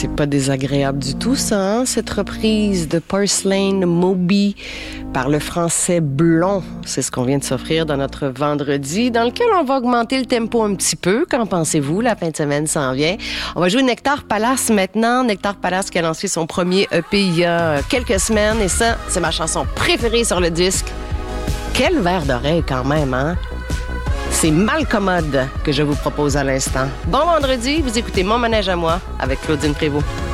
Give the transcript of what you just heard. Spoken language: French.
c'est pas désagréable du tout, ça, hein? Cette reprise de Porcelain Moby par le français Blond. C'est ce qu'on vient de s'offrir dans notre vendredi, dans lequel on va augmenter le tempo un petit peu. Qu'en pensez-vous? La fin de semaine s'en vient. On va jouer Nectar Palace maintenant. Nectar Palace qui a lancé son premier EP il y a quelques semaines. Et ça, c'est ma chanson préférée sur le disque. Quel verre d'oreille quand même, hein? C'est Malcommode que je vous propose à l'instant. Bon vendredi, vous écoutez Mon Manège à moi avec Claudine Prévost.